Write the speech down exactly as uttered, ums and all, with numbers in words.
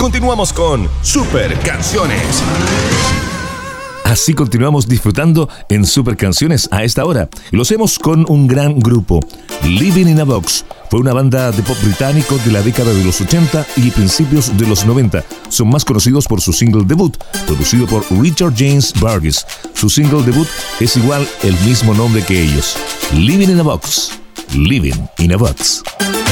Continuamos con Super Canciones. Así continuamos disfrutando en Super Canciones a esta hora. Y lo hacemos con un gran grupo. Living in a Box fue una banda de pop británico de la década de los ochenta y principios de los noventa. Son más conocidos por su single debut, producido por Richard James Burgess. Su single debut es igual el mismo nombre que ellos. Living in a Box. Living in a Box.